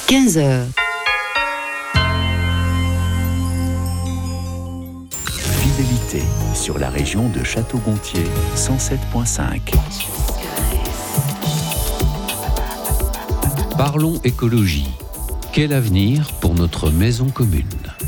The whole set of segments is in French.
15h. Fidélité sur la région de Château-Gontier, 107.5. Parlons écologie. Quel avenir pour notre maison commune ?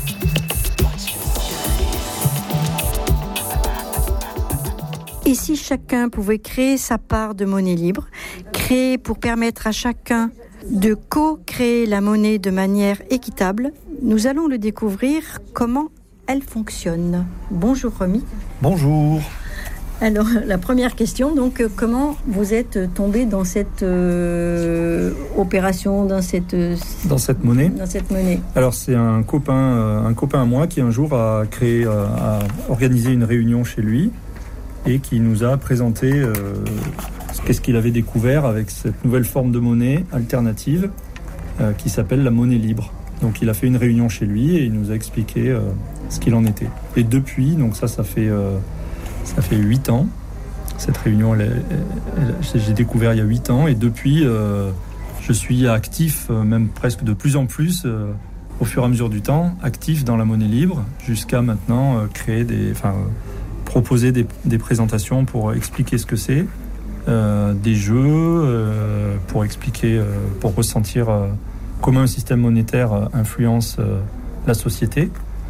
Et si chacun pouvait créer sa part de monnaie libre, créer pour permettre à chacun de co-créer la monnaie de manière équitable, nous allons le découvrir comment elle fonctionne. Bonjour Romy. Bonjour. Alors la première question, donc comment vous êtes tombé dans cette opération, dans cette monnaie. Dans cette monnaie. Alors c'est un copain à moi qui un jour a organisé une réunion chez lui et qui nous a présenté qu'est-ce qu'il avait découvert avec cette nouvelle forme de monnaie alternative qui s'appelle la monnaie libre. Donc il a fait une réunion chez lui et il nous a expliqué ce qu'il en était. Et depuis, donc ça fait 8 ans. Cette réunion, j'ai découvert il y a 8 ans et depuis, je suis actif, même presque de plus en plus, au fur et à mesure du temps, actif dans la monnaie libre, jusqu'à maintenant proposer des présentations pour expliquer ce que c'est, des jeux pour expliquer, pour ressentir comment un système monétaire influence la société.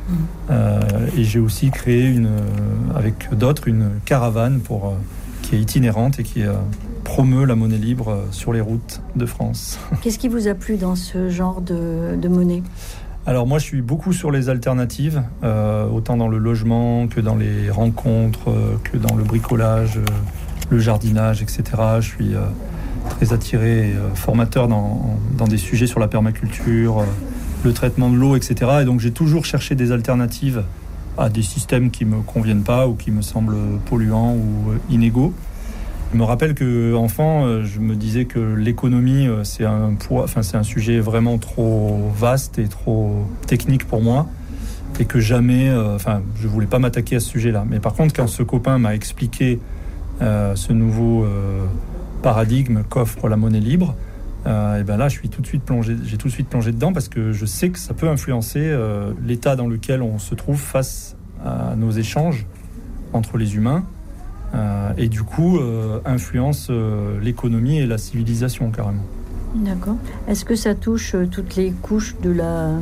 Et j'ai aussi créé avec d'autres une caravane qui est itinérante et qui promeut la monnaie libre sur les routes de France. Qu'est-ce qui vous a plu dans ce genre de monnaie ? Alors moi je suis beaucoup sur les alternatives, autant dans le logement que dans les rencontres, que dans le bricolage, le jardinage, etc. Je suis très attiré, formateur dans des sujets sur la permaculture, le traitement de l'eau, etc. Et donc j'ai toujours cherché des alternatives à des systèmes qui me conviennent pas ou qui me semblent polluants ou inégaux. Je me rappelle qu'enfant, je me disais que l'économie, c'est un sujet vraiment trop vaste et trop technique pour moi et que jamais, je voulais pas m'attaquer à ce sujet-là. Mais par contre, quand ce copain m'a expliqué ce nouveau paradigme qu'offre la monnaie libre, et ben là, j'ai tout de suite plongé dedans parce que je sais que ça peut influencer l'état dans lequel on se trouve face à nos échanges entre les humains et du coup influence l'économie et la civilisation carrément. D'accord. Est-ce que ça touche toutes les couches de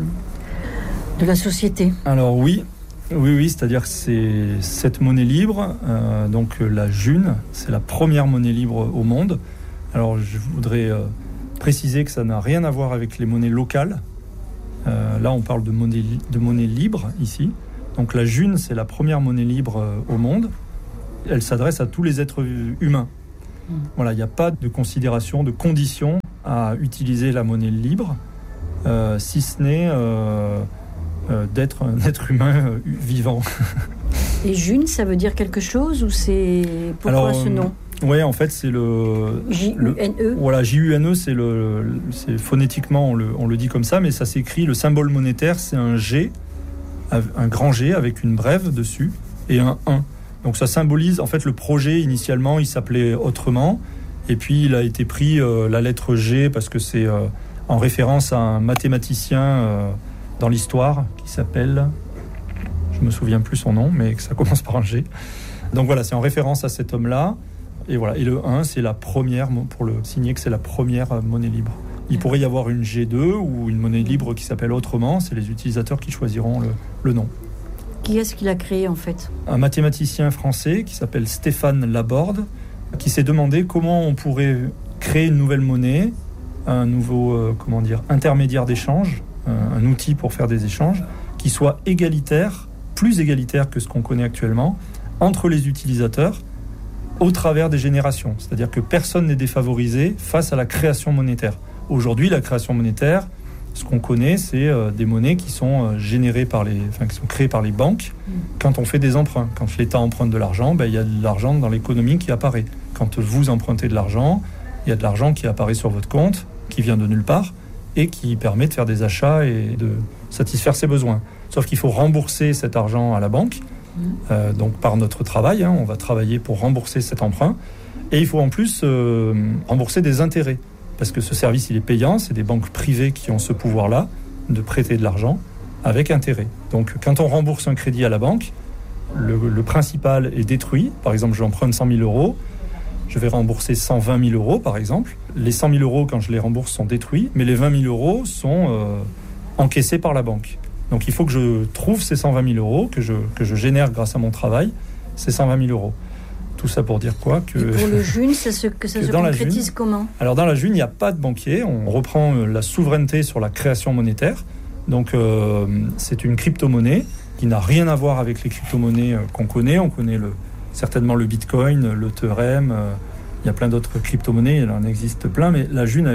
la société ? Alors oui, c'est-à-dire que c'est cette monnaie libre, donc la June, c'est la première monnaie libre au monde. Alors je voudrais préciser que ça n'a rien à voir avec les monnaies locales. Là, on parle de monnaie libre ici. Donc la June, c'est la première monnaie libre au monde. Elle s'adresse à tous les êtres humains. Voilà, il n'y a pas de considération, de condition à utiliser la monnaie libre, si ce n'est d'être un être humain vivant. Et June, ça veut dire quelque chose ou c'est pourquoi ce nom ? Oui, en fait, c'est le J-U-N-E. Voilà, J-U-N-E, c'est phonétiquement, on le dit comme ça, mais ça s'écrit, le symbole monétaire, c'est un G, un grand G avec une brève dessus et un 1. Donc ça symbolise, en fait, le projet, initialement, il s'appelait autrement, et puis il a été pris la lettre G parce que c'est en référence à un mathématicien dans l'histoire qui s'appelle, je me souviens plus son nom, mais que ça commence par un G. Donc voilà, c'est en référence à cet homme-là. Et voilà, et le 1, c'est la première, pour le signer que c'est la première monnaie libre. Il pourrait y avoir une G2 ou une monnaie libre qui s'appelle autrement, c'est les utilisateurs qui choisiront le nom. Qui est-ce qui l'a créé en fait ? Un mathématicien français qui s'appelle Stéphane Laborde, qui s'est demandé comment on pourrait créer une nouvelle monnaie, un nouveau intermédiaire d'échange, un outil pour faire des échanges, qui soit égalitaire, plus égalitaire que ce qu'on connaît actuellement, entre les utilisateurs, au travers des générations. C'est-à-dire que personne n'est défavorisé face à la création monétaire. Aujourd'hui, la création monétaire, ce qu'on connaît, c'est des monnaies qui sont générées qui sont créées par les banques quand on fait des emprunts. Quand l'État emprunte de l'argent, il y a de l'argent dans l'économie qui apparaît. Quand vous empruntez de l'argent, il y a de l'argent qui apparaît sur votre compte, qui vient de nulle part, et qui permet de faire des achats et de satisfaire ses besoins. Sauf qu'il faut rembourser cet argent à la banque. Donc par notre travail, on va travailler pour rembourser cet emprunt et il faut en plus rembourser des intérêts parce que ce service, il est payant. C'est des banques privées qui ont ce pouvoir-là de prêter de l'argent avec intérêt. Donc, quand on rembourse un crédit à la banque, le principal est détruit. Par exemple, je emprunte 100 000 euros. Je vais rembourser 120 000 euros, par exemple. Les 100 000 euros, quand je les rembourse, sont détruits, mais les 20 000 euros sont encaissés par la banque. Donc, il faut que je trouve ces 120 000 euros, que je génère grâce à mon travail, ces 120 000 euros. Tout ça pour dire quoi que... Et pour le June, ça se concrétise comment ? Alors, dans la June, il n'y a pas de banquier. On reprend la souveraineté sur la création monétaire. Donc, c'est une crypto-monnaie qui n'a rien à voir avec les crypto-monnaies qu'on connaît. On connaît certainement le Bitcoin, l'Ethereum. Il y a plein d'autres crypto-monnaies. Il en existe plein. Mais la June, elle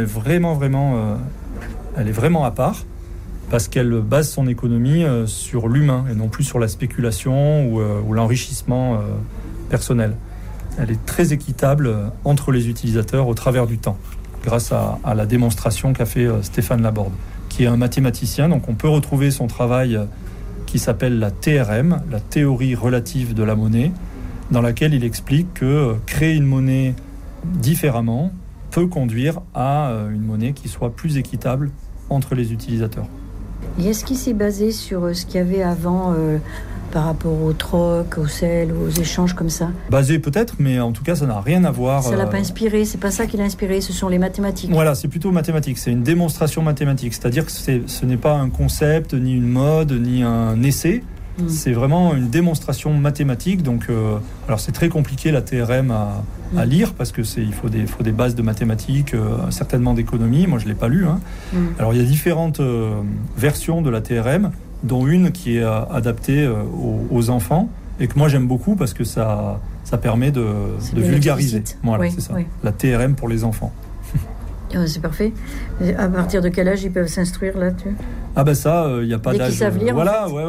est vraiment à part parce qu'elle base son économie sur l'humain et non plus sur la spéculation ou l'enrichissement personnel. Elle est très équitable entre les utilisateurs au travers du temps, grâce à la démonstration qu'a fait Stéphane Laborde, qui est un mathématicien. Donc on peut retrouver son travail qui s'appelle la TRM, la théorie relative de la monnaie, dans laquelle il explique que créer une monnaie différemment peut conduire à une monnaie qui soit plus équitable entre les utilisateurs. Et est-ce qu'il s'est basé sur ce qu'il y avait avant par rapport au troc, au sel, aux échanges comme ça ? Basé peut-être, mais en tout cas, ça n'a rien à voir. Ça ne l'a pas inspiré, c'est pas ça qui l'a inspiré, ce sont les mathématiques. Voilà, c'est plutôt mathématique, c'est une démonstration mathématique, c'est-à-dire que ce n'est pas un concept, ni une mode, ni un essai, c'est vraiment une démonstration mathématique. Donc, alors c'est très compliqué la TRM à lire, parce que il faut des bases de mathématiques, certainement d'économie, moi je ne l'ai pas lu. Alors il y a différentes versions de la TRM, dont une qui est adaptée aux enfants et que moi j'aime beaucoup parce que ça permet de vulgariser. Voilà, oui, c'est ça. Oui. La TRM pour les enfants. C'est parfait. À partir de quel âge ils peuvent s'instruire là Ah ben ça, il n'y a pas dès d'âge. Qu'ils savent lire, voilà, en fait.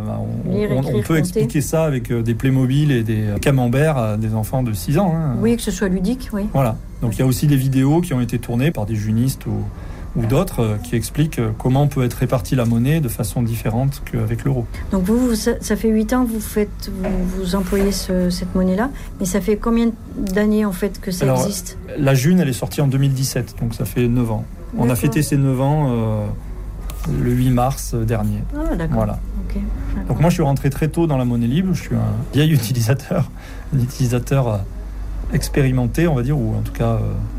On peut expliquer ça avec des Playmobil et des camemberts à des enfants de 6 ans. Oui, que ce soit ludique, oui. Voilà. Donc il y a aussi des vidéos qui ont été tournées par des junistes ou d'autres qui expliquent comment peut être répartie la monnaie de façon différente qu'avec l'euro. Donc vous ça fait 8 ans que vous employez cette monnaie-là, mais ça fait combien d'années en fait que ça existe ? La June, elle est sortie en 2017, donc ça fait 9 ans. D'accord. On a fêté ces 9 ans le 8 mars dernier. Ah d'accord. Voilà. Okay. D'accord. Donc moi je suis rentré très tôt dans la monnaie libre, je suis un vieil utilisateur, un utilisateur expérimenté on va dire, ou en tout cas...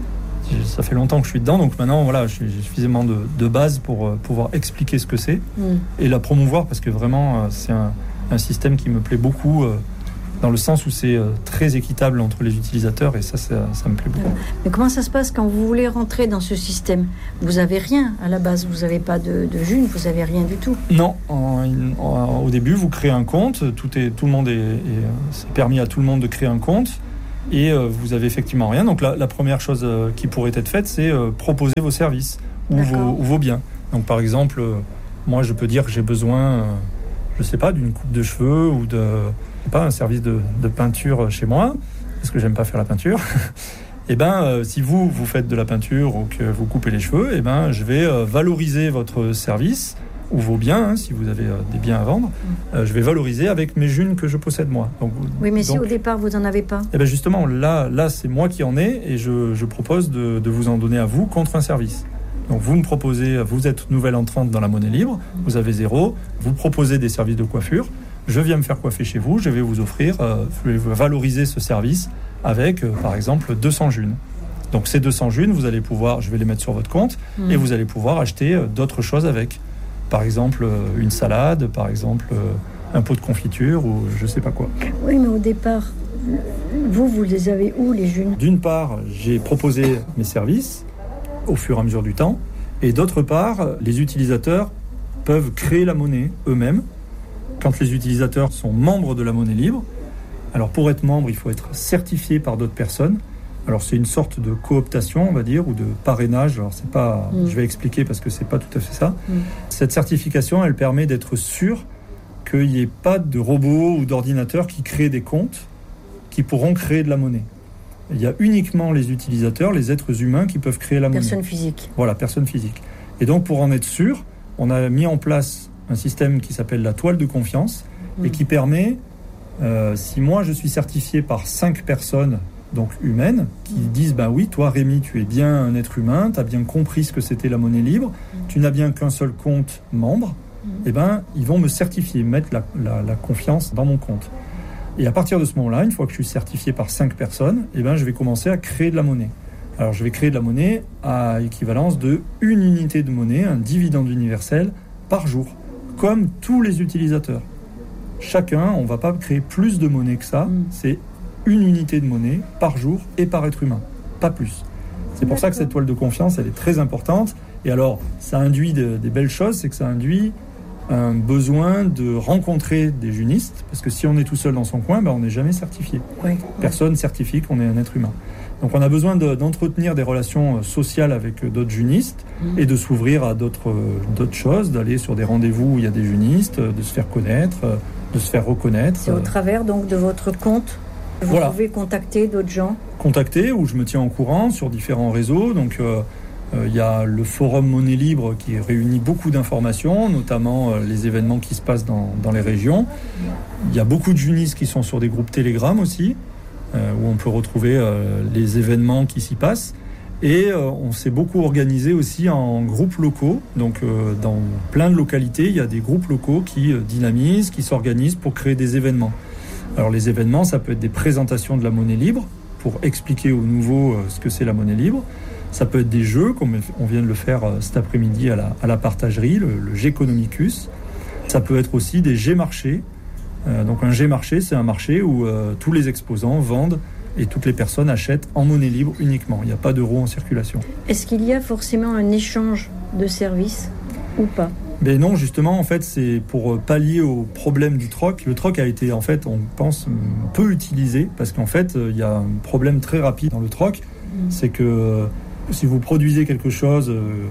ça fait longtemps que je suis dedans, donc maintenant voilà, j'ai suffisamment de base pour pouvoir expliquer ce que c'est et la promouvoir, parce que vraiment c'est un système qui me plaît beaucoup dans le sens où c'est très équitable entre les utilisateurs, et ça me plaît beaucoup. Mais comment ça se passe quand vous voulez rentrer dans ce système ? Vous n'avez rien à la base, vous n'avez pas de June, vous n'avez rien du tout. Non, au début vous créez un compte, c'est permis à tout le monde de créer un compte. Et vous avez effectivement rien. Donc la première chose qui pourrait être faite, c'est proposer vos services ou vos biens. Donc par exemple, moi je peux dire que j'ai besoin, je sais pas, d'une coupe de cheveux ou un service de peinture chez moi, parce que j'aime pas faire la peinture. Et si vous faites de la peinture ou que vous coupez les cheveux, je vais valoriser votre service ou vos biens, si vous avez des biens à vendre, je vais valoriser avec mes junes que je possède moi. Oui, mais si au départ vous n'en avez pas. Justement, là c'est moi qui en ai, et je propose de vous en donner à vous contre un service. Donc vous me proposez, vous êtes nouvelle entrante dans la monnaie libre, vous avez 0, vous proposez des services de coiffure, je viens me faire coiffer chez vous, je vais vous offrir, je vais valoriser ce service avec par exemple 200 junes. Donc ces 200 junes, vous allez pouvoir, je vais les mettre sur votre compte, et vous allez pouvoir acheter d'autres choses avec. Par exemple, une salade, par exemple, un pot de confiture ou je sais pas quoi. Oui, mais au départ, vous les avez où, les junes ? D'une part, j'ai proposé mes services au fur et à mesure du temps. Et d'autre part, les utilisateurs peuvent créer la monnaie eux-mêmes. Quand les utilisateurs sont membres de la monnaie libre, alors pour être membre, il faut être certifié par d'autres personnes. Alors c'est une sorte de cooptation, on va dire, ou de parrainage. Alors c'est pas, je vais expliquer parce que c'est pas tout à fait ça. Cette certification, elle permet d'être sûr qu'il n'y ait pas de robots ou d'ordinateurs qui créent des comptes qui pourront créer de la monnaie. Il y a uniquement les utilisateurs, les êtres humains qui peuvent créer la monnaie. Personne physique. Voilà, personne physique. Et donc pour en être sûr, on a mis en place un système qui s'appelle la toile de confiance et qui permet, si moi je suis certifié par 5 personnes donc humaines, qui disent oui, toi Rémi, tu es bien un être humain, tu as bien compris ce que c'était la monnaie libre, tu n'as bien qu'un seul compte membre, ils vont me certifier, mettre la confiance dans mon compte. Et à partir de ce moment-là, une fois que je suis certifié par 5 personnes, je vais commencer à créer de la monnaie. Alors je vais créer de la monnaie à équivalence de une unité de monnaie, un dividende universel par jour, comme tous les utilisateurs. Chacun, on ne va pas créer plus de monnaie que ça, c'est une unité de monnaie par jour et par être humain, pas plus. C'est pour ça que cette toile de confiance, elle est très importante. Et alors, ça induit des belles choses, c'est que ça induit un besoin de rencontrer des junistes, parce que si on est tout seul dans son coin, on n'est jamais certifié. Personne certifie qu'on est un être humain. Donc on a besoin d'entretenir des relations sociales avec d'autres junistes et de s'ouvrir à d'autres choses, d'aller sur des rendez-vous où il y a des junistes, de se faire connaître, de se faire reconnaître. C'est au travers donc de votre compte que vous pouvez contacter d'autres gens. Contacter, où je me tiens au courant sur différents réseaux. Donc il y a le forum Monnaie Libre qui réunit beaucoup d'informations, notamment les événements qui se passent dans les régions. Il y a beaucoup de junistes qui sont sur des groupes Telegram aussi, où on peut retrouver les événements qui s'y passent. Et on s'est beaucoup organisé aussi en groupes locaux. Donc dans plein de localités, il y a des groupes locaux qui dynamisent, qui s'organisent pour créer des événements. Alors les événements, ça peut être des présentations de la monnaie libre pour expliquer aux nouveaux ce que c'est la monnaie libre. Ça peut être des jeux, comme on vient de le faire cet après-midi à la partagerie, le Géconomicus. Ça peut être aussi des G-marchés. Donc un G-marché, c'est un marché où tous les exposants vendent et toutes les personnes achètent en monnaie libre uniquement. Il n'y a pas d'euros en circulation. Est-ce qu'il y a forcément un échange de services ou pas ? Mais non, justement, en fait, c'est pour pallier au problème du troc. Le troc a été, en fait, on pense, peu utilisé parce qu'en fait, il y a un problème très rapide dans le troc. C'est que si vous produisez quelque chose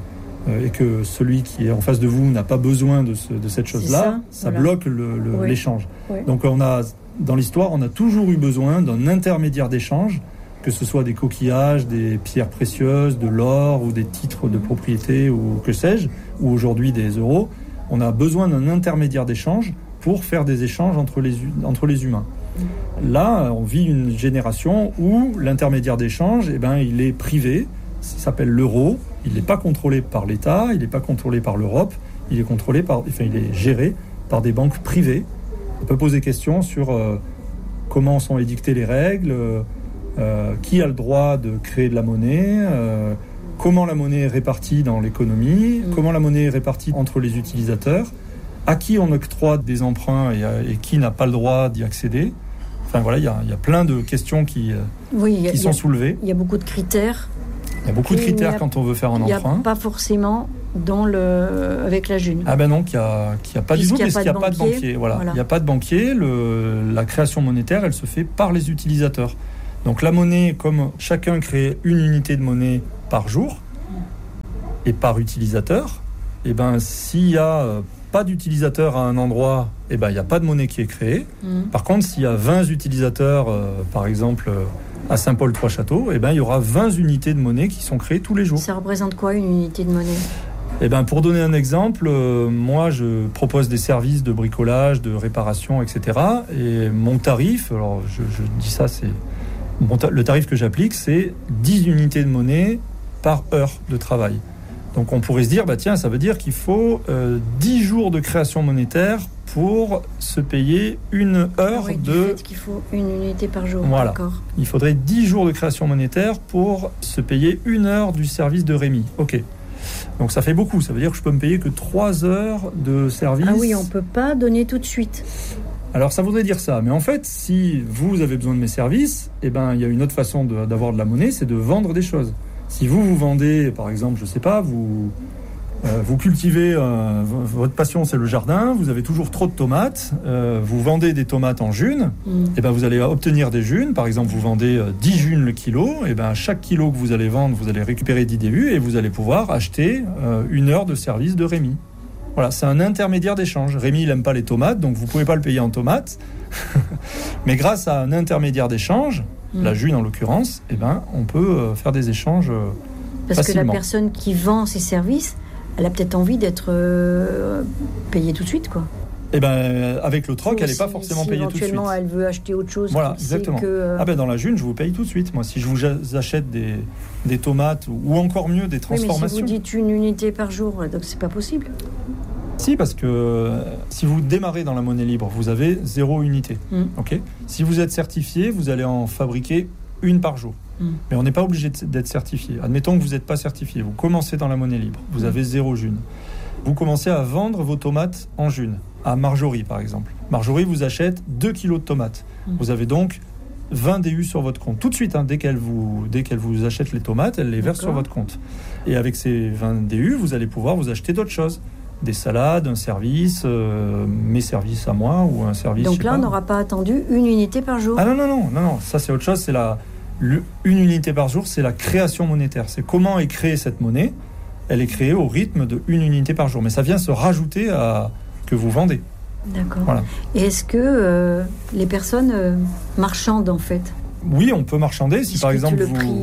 et que celui qui est en face de vous n'a pas besoin de cette chose-là, ça bloque l'échange. Oui. Donc dans l'histoire, on a toujours eu besoin d'un intermédiaire d'échange, que ce soit des coquillages, des pierres précieuses, de l'or ou des titres de propriété ou que sais-je, ou aujourd'hui des euros. On a besoin d'un intermédiaire d'échange pour faire des échanges entre les humains. Là, on vit une génération où l'intermédiaire d'échange, il est privé. Ça s'appelle l'euro. Il n'est pas contrôlé par l'État, il n'est pas contrôlé par l'Europe. Il est géré par des banques privées. On peut poser question sur comment sont édictées les règles, qui a le droit de créer de la monnaie, comment la monnaie est répartie dans l'économie, comment la monnaie est répartie entre les utilisateurs, à qui on octroie des emprunts et qui n'a pas le droit d'y accéder. Enfin voilà, il y a plein de questions qui sont soulevées. Il y a beaucoup de critères. Il y a beaucoup de critères quand on veut faire un emprunt. Il n'y a pas forcément avec la June. Ah ben non, qu'il n'y a pas du tout, parce qu'il n'y a pas de banquier. Voilà. Il n'y a pas de banquier. La création monétaire, elle se fait par les utilisateurs. Donc la monnaie, comme chacun crée une unité de monnaie par jour et par utilisateur, s'il n'y a pas d'utilisateur à un endroit, il n'y a pas de monnaie qui est créée. Par contre, s'il y a 20 utilisateurs, par exemple à Saint-Paul-Trois-Châteaux, il y aura 20 unités de monnaie qui sont créées tous les jours. Ça représente quoi une unité de monnaie ? Pour donner un exemple, moi je propose des services de bricolage, de réparation, etc. Et mon tarif, alors je dis ça, c'est le tarif que j'applique, c'est 10 unités de monnaie par heure de travail. Donc on pourrait se dire, ça veut dire qu'il faut 10 jours de création monétaire pour se payer une heure du fait qu'il faut une unité par jour. Voilà. D'accord. Il faudrait 10 jours de création monétaire pour se payer une heure du service de Rémi. Ok. Donc ça fait beaucoup. Ça veut dire que je peux me payer que 3 heures de service. Ah oui, on ne peut pas donner tout de suite. Alors ça voudrait dire ça. Mais en fait, si vous avez besoin de mes services, il y a une autre façon d'avoir de la monnaie, c'est de vendre des choses. Si vous vendez, par exemple, je ne sais pas, vous cultivez, votre passion c'est le jardin, vous avez toujours trop de tomates, vous vendez des tomates en junes, vous allez obtenir des junes. Par exemple, vous vendez 10 junes le kilo, à chaque kilo que vous allez vendre, vous allez récupérer 10 DU et vous allez pouvoir acheter une heure de service de Rémi. Voilà, c'est un intermédiaire d'échange. Rémi, il n'aime pas les tomates, donc vous ne pouvez pas le payer en tomates. Mais grâce à un intermédiaire d'échange, la June en l'occurrence, on peut faire des échanges Parce facilement. Que la personne qui vend ses services, elle a peut-être envie d'être payée tout de suite, quoi. Et avec le troc, elle n'est pas forcément payée tout de suite. Éventuellement, elle veut acheter autre chose. Voilà, exactement. Dans la June, je vous paye tout de suite. Moi, si je vous achète des tomates ou encore mieux des transformations. Oui, mais si vous dites une unité par jour, donc c'est pas possible. Si, parce que si vous démarrez dans la monnaie libre, vous avez 0 unité. Okay, si vous êtes certifié, vous allez en fabriquer une par jour. Mais on n'est pas obligé d'être certifié. Admettons que vous n'êtes pas certifié. Vous commencez dans la monnaie libre. Vous avez 0 June. Vous commencez à vendre vos tomates en June. À Marjorie, par exemple. Marjorie vous achète 2 kilos de tomates. Vous avez donc 20 DU sur votre compte. Tout de suite, dès qu'elle vous achète les tomates, elle les verse sur votre compte. Et avec ces 20 DU, vous allez pouvoir vous acheter d'autres choses. Des salades, un service, mes services à moi ou un service... Donc là, on n'aura pas attendu une unité par jour. Ah non. Ça, c'est autre chose. C'est une unité par jour, c'est la création monétaire. C'est comment est créée cette monnaie. Elle est créée au rythme de une unité par jour. Mais ça vient se rajouter à... que vous vendez. D'accord. Voilà. Et est-ce que les personnes marchandent en fait ? Oui, on peut marchander. Si par exemple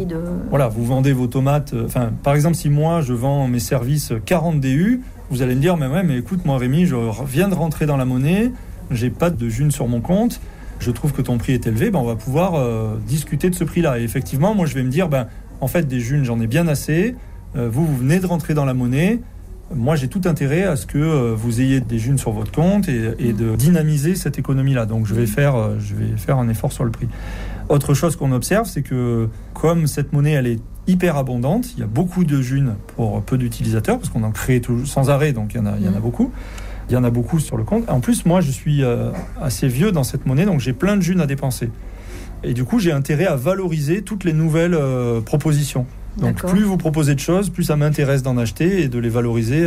vous vendez vos tomates, par exemple si moi je vends mes services 40 DU, vous allez me dire mais écoute moi Rémi, je viens de rentrer dans la monnaie, j'ai pas de June sur mon compte, je trouve que ton prix est élevé, on va pouvoir discuter de ce prix-là. Et effectivement, moi je vais me dire en fait des Junes j'en ai bien assez. Vous venez de rentrer dans la monnaie. Moi, j'ai tout intérêt à ce que vous ayez des Junes sur votre compte et de dynamiser cette économie-là. Donc, je vais faire un effort sur le prix. Autre chose qu'on observe, c'est que comme cette monnaie, elle est hyper abondante, il y a beaucoup de Junes pour peu d'utilisateurs, parce qu'on en crée sans arrêt, donc il y en a beaucoup. Il y en a beaucoup sur le compte. En plus, moi, je suis assez vieux dans cette monnaie, donc j'ai plein de Junes à dépenser. Et du coup, j'ai intérêt à valoriser toutes les nouvelles propositions. Donc plus vous proposez de choses, plus ça m'intéresse d'en acheter et de les valoriser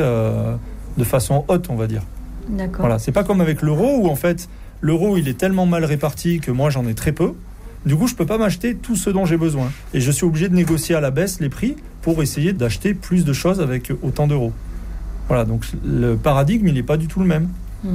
de façon haute, on va dire. D'accord. Voilà, c'est pas comme avec l'euro où en fait l'euro il est tellement mal réparti que moi j'en ai très peu. Du coup, je peux pas m'acheter tout ce dont j'ai besoin et je suis obligé de négocier à la baisse les prix pour essayer d'acheter plus de choses avec autant d'euros. Voilà, donc le paradigme il est pas du tout le même.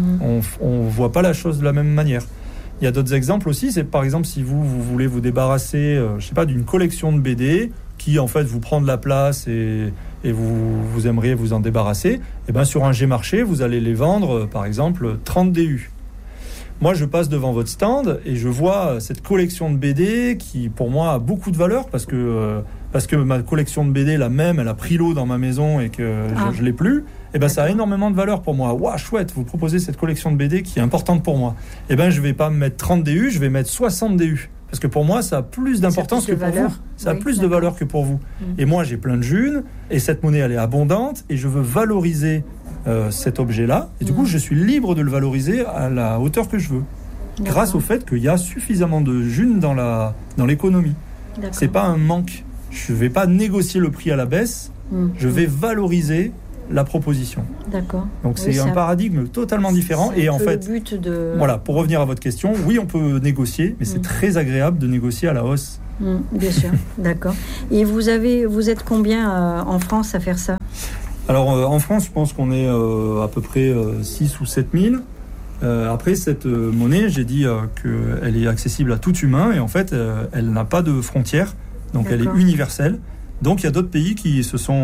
On voit pas la chose de la même manière. Il y a d'autres exemples aussi, c'est par exemple si vous voulez vous débarrasser, d'une collection de BD qui en fait vous prend de la place et vous aimeriez vous en débarrasser, et sur un G-Marché, vous allez les vendre par exemple 30 DU. Moi, je passe devant votre stand et je vois cette collection de BD qui, pour moi, a beaucoup de valeur parce que ma collection de BD, la même, elle a pris l'eau dans ma maison et que je l'ai plus. Ça a énormément de valeur pour moi. Waouh, chouette, vous proposez cette collection de BD qui est importante pour moi. Je vais pas me mettre 30 DU, je vais mettre 60 DU. Parce que pour moi, ça a plus d'importance que pour vous. Ça a plus de valeur que pour vous. Et moi, j'ai plein de Junes et cette monnaie, elle est abondante et je veux valoriser cet objet-là. Et du coup, je suis libre de le valoriser à la hauteur que je veux. Grâce au fait qu'il y a suffisamment de Junes dans l'économie. C'est pas un manque. Je vais pas négocier le prix à la baisse. Je vais valoriser la proposition. D'accord. Donc c'est un paradigme totalement différent. Et en fait, le but de... voilà, pour revenir à votre question, oui, on peut négocier, mais c'est très agréable de négocier à la hausse. Bien sûr, d'accord. Et vous êtes combien en France à faire ça ? Alors en France, je pense qu'on est à peu près 6 ou 7 000. Après, cette monnaie, j'ai dit qu'elle est accessible à tout humain et en fait, elle n'a pas de frontières, donc elle est universelle. Donc il y a d'autres pays qui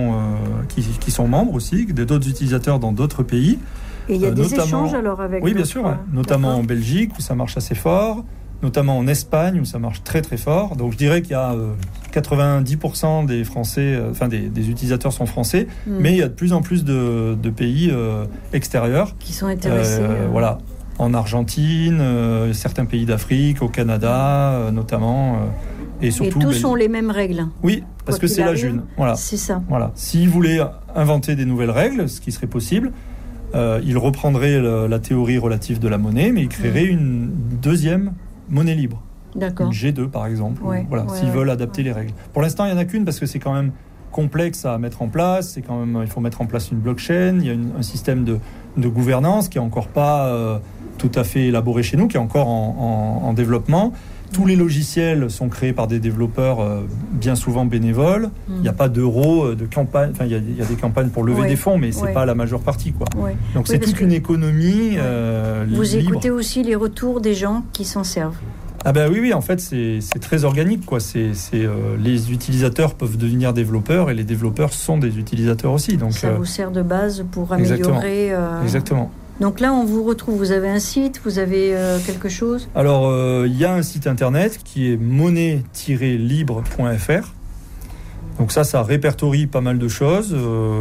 sont membres aussi, d'autres utilisateurs dans d'autres pays. Et il y a des échanges alors avec... Oui, bien sûr, notamment en Belgique où ça marche assez fort, notamment en Espagne où ça marche très très fort. Donc je dirais qu'il y a 90% des Français, des utilisateurs sont français, mais il y a de plus en plus de pays extérieurs qui sont intéressés. Voilà, en Argentine, certains pays d'Afrique, au Canada notamment. Et surtout, tous ont les mêmes règles. Oui, parce que c'est la June. Voilà. C'est ça. Voilà. S'ils voulaient inventer des nouvelles règles, ce qui serait possible, ils reprendraient la théorie relative de la monnaie, mais ils créeraient une deuxième monnaie libre. D'accord. Une G2 par exemple. S'ils veulent adapter les règles. Pour l'instant, il n'y en a qu'une parce que c'est quand même complexe à mettre en place. Il faut mettre en place une blockchain. Il y a un système de gouvernance qui n'est encore pas tout à fait élaboré chez nous, qui est encore en développement. Tous les logiciels sont créés par des développeurs bien souvent bénévoles. Il n'y a pas d'euros, de campagne. Enfin, il y a des campagnes pour lever des fonds, mais c'est pas la majeure partie, quoi. Donc c'est toute une économie Vous libre. Écoutez aussi les retours des gens qui s'en servent. Ah ben oui, en fait c'est très organique, quoi. Les utilisateurs peuvent devenir développeurs et les développeurs sont des utilisateurs aussi. Donc ça vous sert de base pour améliorer. Exactement. Donc là, on vous retrouve, vous avez un site, vous avez quelque chose ? Alors, il y a un site internet qui est monnaie-libre.fr. Donc ça répertorie pas mal de choses,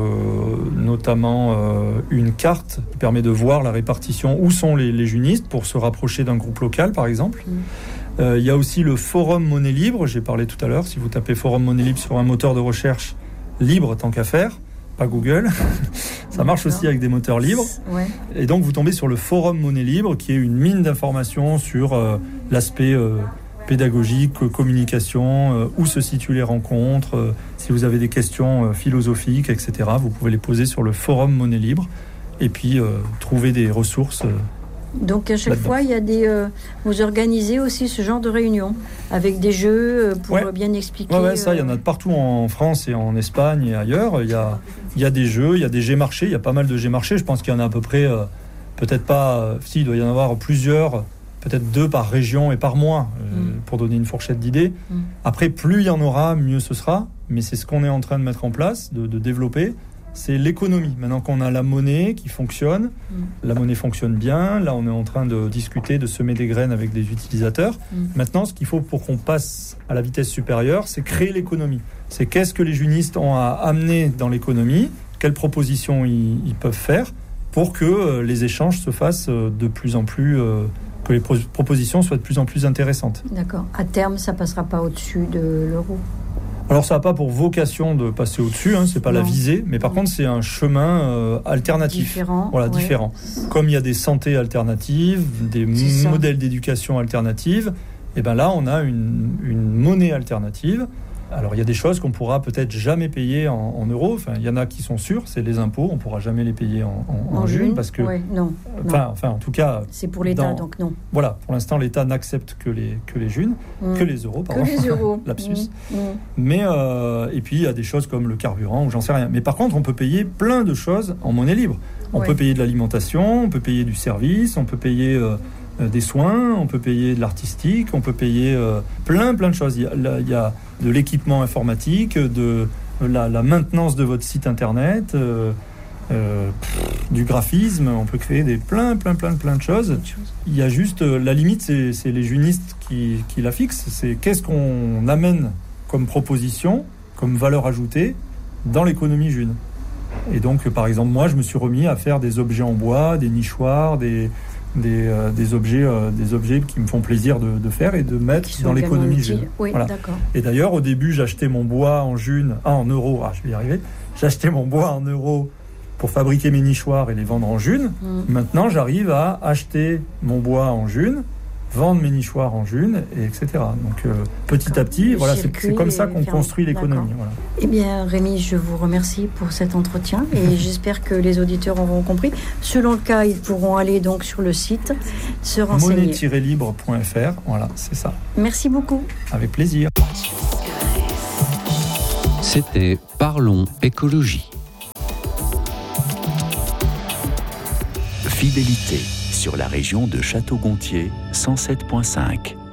notamment une carte qui permet de voir la répartition, où sont les junistes pour se rapprocher d'un groupe local, par exemple. Il y a aussi le forum Monnaie Libre, j'ai parlé tout à l'heure. Si vous tapez forum Monnaie Libre sur un moteur de recherche libre, tant qu'à faire, pas Google, ça marche aussi avec des moteurs libres. Ouais. Et donc vous tombez sur le forum Monnaie Libre, qui est une mine d'informations sur l'aspect pédagogique, communication, où se situent les rencontres, si vous avez des questions philosophiques, etc. Vous pouvez les poser sur le forum Monnaie Libre et puis trouver des ressources. Donc à chaque fois, il y a vous organisez aussi ce genre de réunions avec des jeux pour bien expliquer. Ouais, ça, il y en a de partout en France et en Espagne et ailleurs. Il y a des jeux, il y a des G-marchés, il y a pas mal de G-marchés. Je pense qu'il y en a à peu près, peut-être pas, il doit y en avoir plusieurs, peut-être 2 par région et par mois, pour donner une fourchette d'idées. Après, plus il y en aura, mieux ce sera. Mais c'est ce qu'on est en train de mettre en place, de développer. C'est l'économie. Maintenant qu'on a la monnaie qui fonctionne, la monnaie fonctionne bien. Là, on est en train de discuter, de semer des graines avec des utilisateurs. Maintenant, ce qu'il faut pour qu'on passe à la vitesse supérieure, c'est créer l'économie. C'est qu'est-ce que les junistes ont à amener dans l'économie, quelles propositions ils peuvent faire pour que les échanges se fassent de plus en plus... que les propositions soient de plus en plus intéressantes. D'accord. À terme, ça ne passera pas au-dessus de l'euro. Alors, ça n'a pas pour vocation de passer au-dessus, c'est pas la visée, mais par contre, c'est un chemin alternatif. Différent. Voilà, différent. Comme il y a des santé alternatives, des modèles d'éducation alternatifs, et bien là, on a une monnaie alternative. Alors, il y a des choses qu'on pourra peut-être jamais payer en euros. Enfin, il y en a qui sont sûrs, c'est les impôts. On pourra jamais les payer en junes parce que... non. Enfin, en tout cas... C'est pour l'État, donc non. Voilà, pour l'instant, l'État n'accepte que les junes, que les euros, pardon. Que les euros. Lapsus. Mais, et puis, il y a des choses comme le carburant ou j'en sais rien. Mais par contre, on peut payer plein de choses en monnaie libre. On peut payer de l'alimentation, on peut payer du service, on peut payer... des soins, on peut payer de l'artistique, on peut payer plein de choses. Il y a de l'équipement informatique, de la maintenance de votre site internet, du graphisme, on peut créer plein de choses. Il y a juste, la limite, c'est les junistes qui la fixent. C'est qu'est-ce qu'on amène comme proposition, comme valeur ajoutée dans l'économie june. Et donc, par exemple, moi, je me suis remis à faire des objets en bois, des nichoirs, des objets qui me font plaisir de faire et de mettre dans l'économie june. Oui, voilà. D'accord. Et d'ailleurs, au début, j'achetais mon bois en euros. Je vais y arriver. J'achetais mon bois en euros pour fabriquer mes nichoirs et les vendre en june. Maintenant, j'arrive à acheter mon bois en june, vendre mes nichoirs en june, et etc. Donc, petit à petit, voilà, c'est comme ça qu'on construit l'économie. Voilà. Eh bien, Rémi, je vous remercie pour cet entretien et j'espère que les auditeurs auront compris. Selon le cas, ils pourront aller donc sur le site, se renseigner. monnaie-libre.fr, voilà, c'est ça. Merci beaucoup. Avec plaisir. C'était Parlons écologie. Fidélité sur la région de Château-Gontier 107.5.